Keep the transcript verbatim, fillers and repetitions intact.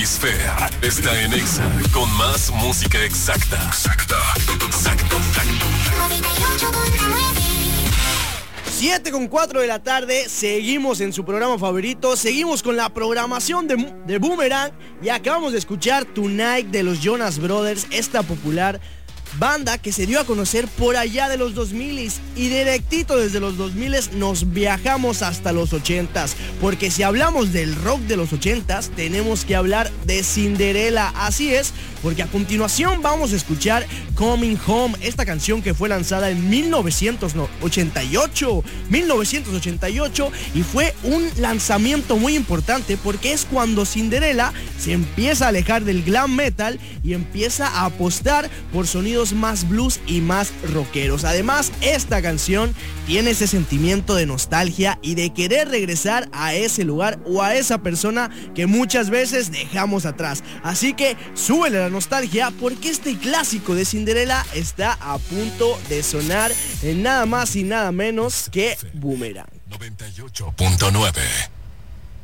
Alex Fer está en Exa con más música exacta. Exacta. Exacto, exacto. siete con cuatro de la tarde, seguimos en su programa favorito, seguimos con la programación de, de Boomerang y acabamos de escuchar Tonight de los Jonas Brothers, esta popular banda que se dio a conocer por allá de los dos mil y directito desde los dos mil nos viajamos hasta los ochentas, porque si hablamos del rock de los ochentas tenemos que hablar de Cinderella, así es, porque a continuación vamos a escuchar Coming Home, esta canción que fue lanzada en mil novecientos ochenta y ocho y fue un lanzamiento muy importante porque es cuando Cinderella se empieza a alejar del glam metal y empieza a apostar por sonidos más blues y más rockeros. Además, esta canción tiene ese sentimiento de nostalgia y de querer regresar a ese lugar o a esa persona que muchas veces dejamos atrás. Así que súbele la nostalgia porque este clásico de Cinderella está a punto de sonar en nada más y nada menos que Boomerang. noventa y ocho punto nueve